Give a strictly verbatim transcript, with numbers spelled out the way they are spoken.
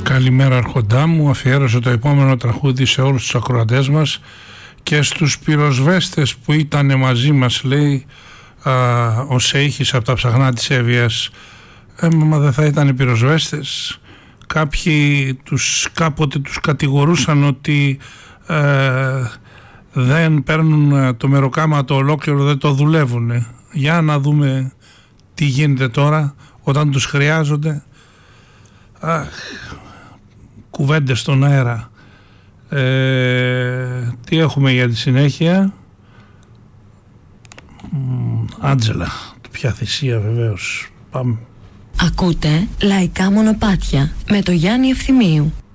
Καλημέρα αρχοντά μου, αφιέρωσε το επόμενο τραγούδι σε όλους τους ακροατές μας και στους πυροσβέστες που ήταν μαζί μας, λέει α, ο Σέιχης από τα ψαχνά της Εύβοιας. Ε, μα δεν θα ήταν οι πυροσβέστες? Κάποιοι τους, κάποτε τους κατηγορούσαν ότι ε, δεν παίρνουν το μεροκάματο ολόκληρο, δεν το δουλεύουν. Για να δούμε τι γίνεται τώρα όταν τους χρειάζονται. Αχ, κουβέντες στον αέρα. Ε, τι έχουμε για τη συνέχεια? Άντζελα, ποια θυσία βεβαίως. Πάμε. Ακούτε Λαϊκά Μονοπάτια με το Γιάννη Ευθυμίου.